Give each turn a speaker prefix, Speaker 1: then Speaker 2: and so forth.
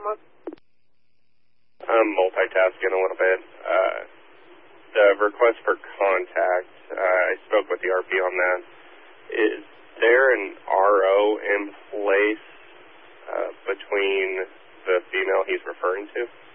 Speaker 1: camera?
Speaker 2: I'm multitasking a little bit. The request for contact, I spoke with the RP on that. Is there an RO in place between the female he's referring to?